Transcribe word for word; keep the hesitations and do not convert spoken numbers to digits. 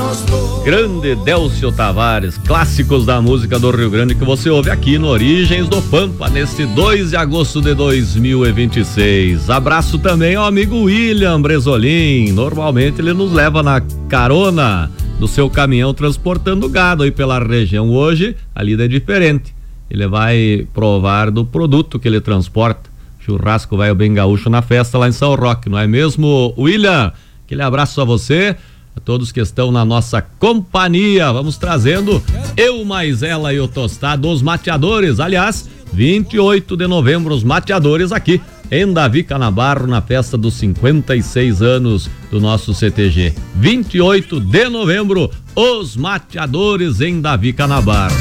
Grande Délcio Tavares, clássicos da música do Rio Grande que você ouve aqui no Origens do Pampa, neste dois de agosto de dois mil e vinte e seis. Abraço também ao amigo William Bresolim. Normalmente ele nos leva na carona do seu caminhão transportando gado aí pela região. Hoje a lida é diferente. Ele vai provar do produto que ele transporta. Churrasco vai o bem gaúcho na festa lá em São Roque, não é mesmo, William? Aquele abraço a você, a todos que estão na nossa companhia. Vamos trazendo eu mais ela e o Tostado, os mateadores. Aliás, vinte e oito de novembro, os mateadores aqui em Davi Canabarro, na festa dos cinquenta e seis anos do nosso C T G. vinte e oito de novembro, os mateadores em Davi Canabarro.